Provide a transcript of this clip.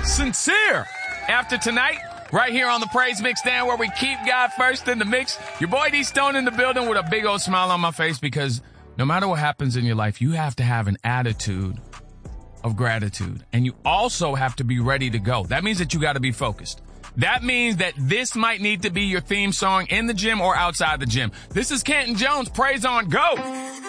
sincere after tonight. Right here on the Praise Mix Stand, where we keep God first in the mix. Your boy D Stone in the building with a big old smile on my face, because no matter what happens in your life, you have to have an attitude of gratitude. And you also have to be ready to go. That means that you got to be focused. That means that this might need to be your theme song in the gym or outside the gym. This is Kenton Jones. Praise on. Go.